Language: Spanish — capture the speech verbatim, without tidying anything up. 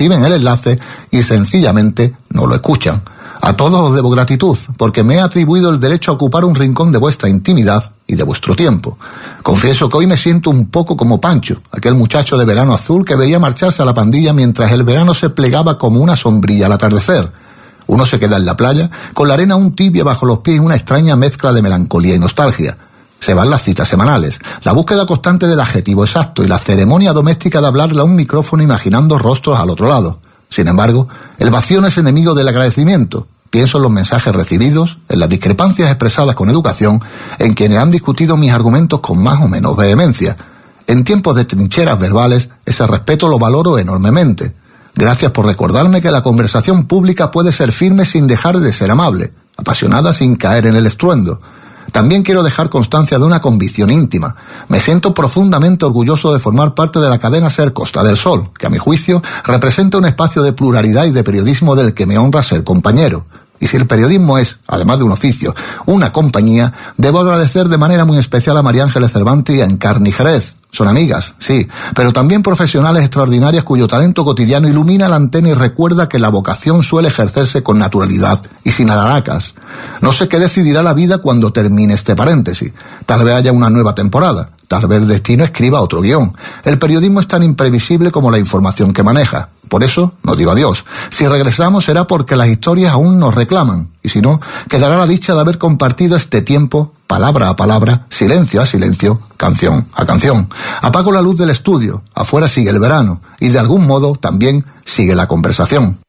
reciben el enlace y sencillamente no lo escuchan. A todos os debo gratitud, porque me he atribuido el derecho a ocupar un rincón de vuestra intimidad y de vuestro tiempo. Confieso que hoy me siento un poco como Pancho, aquel muchacho de verano azul que veía marcharse a la pandilla mientras el verano se plegaba como una sombrilla al atardecer. Uno se queda en la playa, con la arena aún tibia bajo los pies y una extraña mezcla de melancolía y nostalgia. Se van las citas semanales, la búsqueda constante del adjetivo exacto y la ceremonia doméstica de hablarle a un micrófono imaginando rostros al otro lado. Sin embargo, el vacío no es enemigo del agradecimiento. Pienso en los mensajes recibidos, en las discrepancias expresadas con educación, en quienes han discutido mis argumentos con más o menos vehemencia. En tiempos de trincheras verbales, ese respeto lo valoro enormemente. Gracias por recordarme que la conversación pública puede ser firme sin dejar de ser amable, apasionada sin caer en el estruendo. También quiero dejar constancia de una convicción íntima. Me siento profundamente orgulloso de formar parte de la cadena SER Costa del Sol, que a mi juicio representa un espacio de pluralidad y de periodismo del que me honra ser compañero. Y si el periodismo es, además de un oficio, una compañía, debo agradecer de manera muy especial a María Ángeles Cervantes y a Encarni Jerez. Son amigas, sí, pero también profesionales extraordinarias cuyo talento cotidiano ilumina la antena y recuerda que la vocación suele ejercerse con naturalidad y sin alaracas. No sé qué decidirá la vida cuando termine este paréntesis. Tal vez haya una nueva temporada, tal vez el destino escriba otro guión. El periodismo es tan imprevisible como la información que maneja. Por eso nos digo adiós. Si regresamos será porque las historias aún nos reclaman, y si no, quedará la dicha de haber compartido este tiempo, palabra a palabra, silencio a silencio, canción a canción. Apago la luz del estudio, afuera sigue el verano, y de algún modo también sigue la conversación.